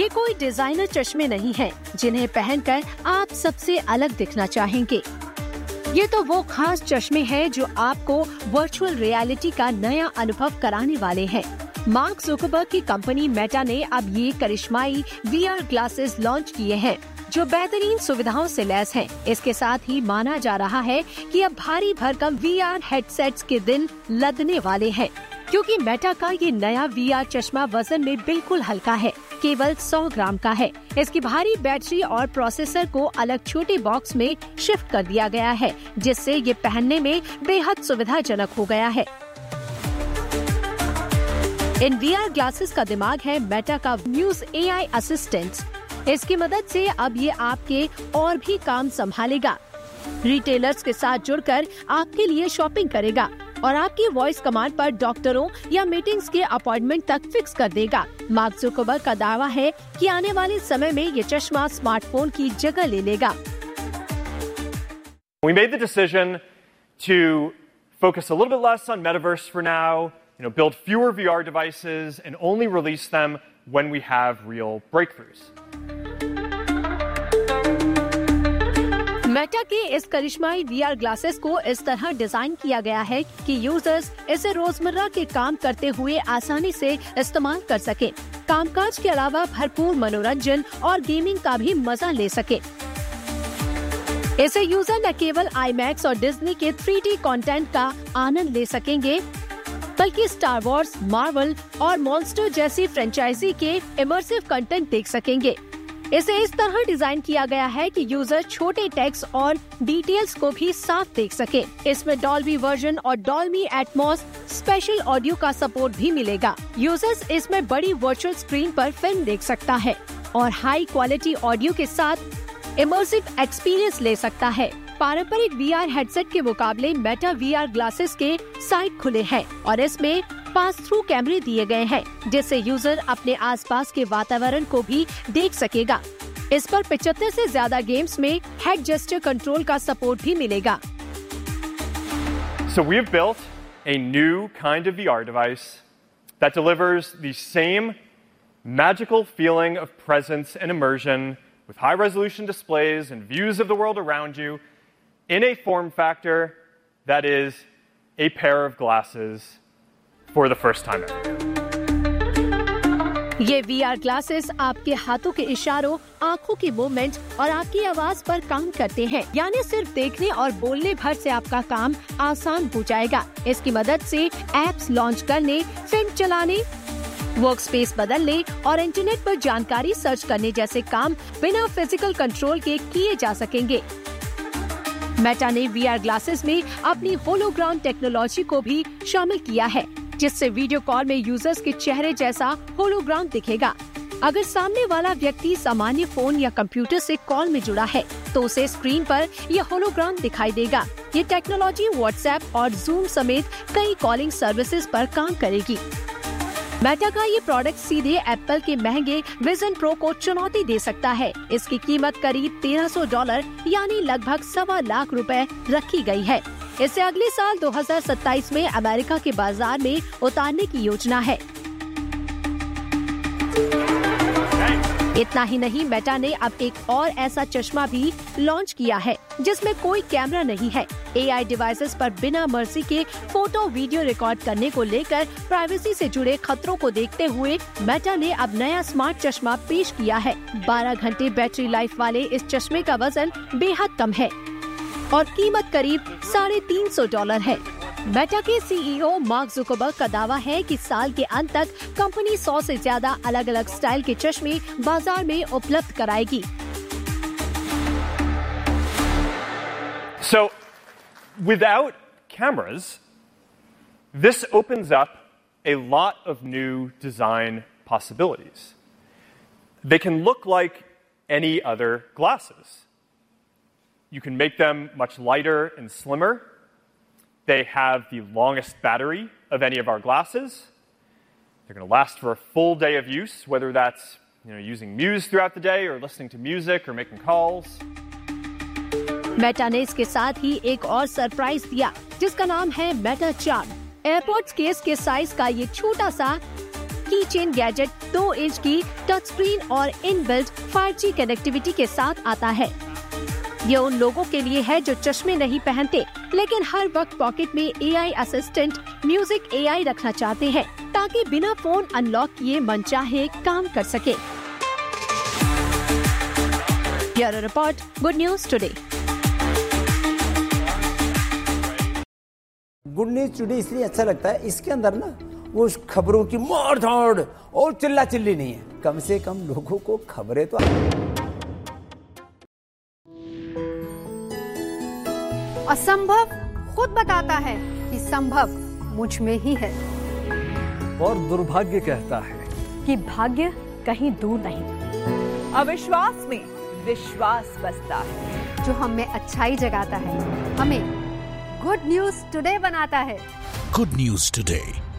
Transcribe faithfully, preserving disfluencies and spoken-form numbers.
ये कोई डिजाइनर चश्मे नहीं हैं, जिन्हें पहनकर आप सबसे अलग दिखना चाहेंगे। ये तो वो खास चश्मे हैं जो आपको वर्चुअल रियलिटी का नया अनुभव कराने वाले हैं। मार्क जुकरबर्ग की कंपनी मेटा ने अब ये करिश्माई वी आर ग्लासेस लॉन्च किए हैं, जो बेहतरीन सुविधाओं से लैस हैं। इसके साथ ही माना जा रहा है कि अब भारी भरकम वी आर हेडसेट्स के दिन लदने वाले हैं, क्योंकि मेटा का ये नया वी आर चश्मा वजन में बिल्कुल हल्का है, केवल सौ ग्राम का है। इसकी भारी बैटरी और प्रोसेसर को अलग छोटे बॉक्स में शिफ्ट कर दिया गया है, जिससे ये पहनने में बेहद सुविधाजनक हो गया है। इन वी आर ग्लासेस का दिमाग है मेटा का म्यूज ए आई असिस्टेंट। इसकी मदद से अब ये आपके और भी काम संभालेगा, रिटेलर्स के साथ जुड़कर आपके लिए शॉपिंग करेगा और आपकी वॉइस कमांड पर डॉक्टरों या मीटिंग्स के अपॉइंटमेंट तक फिक्स कर देगा। मार्क जुकरबर्ग का दावा है कि आने वाले समय में ये चश्मा स्मार्टफोन की जगह ले लेगा। We made the decision to focus a little bit less on metaverse for now, you know, build fewer V R devices and only release them when we have real breakthroughs. Meta के इस करिश्माई we are glasses को इस तरह design किया गया है कि users इसे रोजमर्रा के काम करते हुए आसानी से इस्तेमाल कर सके, कामकाज के अलावा भरपूर मनोरंजन और गेमिंग का भी मजा ले सके। इसे यूजर न केवल आईमैक्स और डिज्नी के थ्री डी कंटेंट का आनंद ले सकेंगे, बल्कि स्टार वॉर्स, मार्वल और मॉन्स्टर जैसी फ्रेंचाइजी के इमर्सिव कंटेंट देख सकेंगे। इसे इस तरह डिजाइन किया गया है कि यूजर छोटे टेक्स्ट और डिटेल्स को भी साफ देख सके। इसमें डॉल्बी वर्जन और डॉल्बी एटमॉस स्पेशल ऑडियो का सपोर्ट भी मिलेगा। यूजर्स इसमें बड़ी वर्चुअल स्क्रीन पर फिल्म देख सकता है और हाई क्वालिटी ऑडियो के साथ इमर्सिव एक्सपीरियंस ले सकता है। पारंपरिक वी आर हेडसेट के मुकाबले मेटा वी आर ग्लासेस के साइड खुले हैं और इसमें पास थ्रू कैमरे दिए गए हैं, जिससे यूजर अपने आसपास के वातावरण को भी देख सकेगा। इस पर पचहत्तर से ज्यादा गेम्स में हेड जेस्चर कंट्रोल का सपोर्ट भी मिलेगा। So we've built a new kind of V R device that delivers the same magical feeling of presence and immersion with high-resolution displays and views of the world around you in a form factor that is a pair of glasses for the first time ever. ये we are glasses आपके हाथों के इशारों, आँखों की movement और आपकी आवाज पर काम करते हैं, यानी सिर्फ देखने और बोलने भर से आपका काम आसान हो जाएगा। इसकी मदद से एप्स लॉन्च करने, फिल्म चलाने, वर्क स्पेस बदलने और इंटरनेट पर जानकारी सर्च करने जैसे काम बिना फिजिकल कंट्रोल के किए जा सकेंगे। मेटा ने वी आर ग्लासेस में अपनी होलोग्राम टेक्नोलॉजी को भी शामिल किया है, जिससे वीडियो कॉल में यूजर्स के चेहरे जैसा होलोग्राम दिखेगा। अगर सामने वाला व्यक्ति सामान्य फोन या कंप्यूटर से कॉल में जुड़ा है, तो उसे स्क्रीन पर यह होलोग्राम दिखाई देगा। ये टेक्नोलॉजी व्हाट्सएप और जूम समेत कई कॉलिंग सर्विसेज पर काम करेगी। मेटा का ये प्रोडक्ट सीधे एप्पल के महंगे विजन प्रो को चुनौती दे सकता है। इसकी कीमत करीब तेरह सौ डॉलर यानी लगभग सवा लाख रुपए रखी गई है। इसे अगले साल दो हज़ार सत्ताईस में अमेरिका के बाजार में उतारने की योजना है। इतना ही नहीं, मेटा ने अब एक और ऐसा चश्मा भी लॉन्च किया है जिसमें कोई कैमरा नहीं है। ए आई डिवाइसेस पर बिना मर्जी के फोटो वीडियो रिकॉर्ड करने को लेकर प्राइवेसी से जुड़े खतरों को देखते हुए मेटा ने अब नया स्मार्ट चश्मा पेश किया है। बारह घंटे बैटरी लाइफ वाले इस चश्मे का वजन बेहद कम है और कीमत करीब साढ़े तीन सौ डॉलर है। मेटा के सी ई ओ मार्क जुकरबर्ग का दावा है कि साल के अंत तक कंपनी सौ से ज्यादा अलग अलग स्टाइल के चश्मे बाजार में उपलब्ध कराएगी। So, without cameras, this opens up a lot of new design possibilities. They can look like any other glasses. You can make them much lighter and slimmer. They have the longest battery of any of our glasses. They're going to last for a full day of use, whether that's, you know, using Muse throughout the day or listening to music or making calls. Meta ने इसके साथ ही एक और surprise दिया, जिसका नाम है Meta charm. Airports case के साइज का ये छोटा सा की चेन गैजेट दो इंच की टच स्क्रीन और इनबिल्ट फाइव जी कनेक्टिविटी के साथ आता है। ये उन लोगों के लिए है जो चश्मे नहीं पहनते लेकिन हर वक्त पॉकेट में एआई असिस्टेंट म्यूजिक एआई रखना चाहते हैं ताकि बिना फोन अनलॉक किए मनचाहे काम कर सके। Bureau report, good news today. Good news today इसलिए अच्छा लगता है, इसके अंदर ना वो खबरों की मार धाड़ और चिल्ला चिल्ली नहीं है, कम से कम लोगों को खबरें तो असंभव खुद बताता है कि संभव मुझ में ही है, और दुर्भाग्य कहता है कि भाग्य कहीं दूर नहीं। अविश्वास में विश्वास बसता है, जो हम में अच्छाई जगाता है, हमें गुड न्यूज टुडे बनाता है। Good news today